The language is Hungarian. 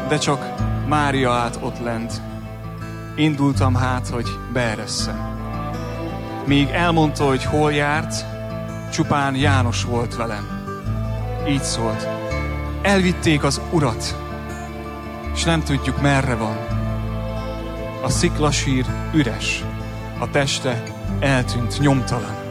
de csak Mária állt ott lent. Indultam hát, hogy beeresszem. Míg elmondta, hogy hol járt, csupán János volt velem. Így szólt: elvitték az Urat, és nem tudjuk, merre van. A sziklasír üres, a teste eltűnt nyomtalan.